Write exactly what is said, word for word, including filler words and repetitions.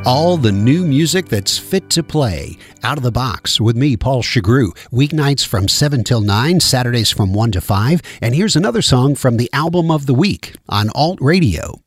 All the new music that's fit to play. Out of the Box with me, Paul Chagru. Weeknights from seven till nine, Saturdays from one to five. And here's another song from the album of the week on Alt Radio.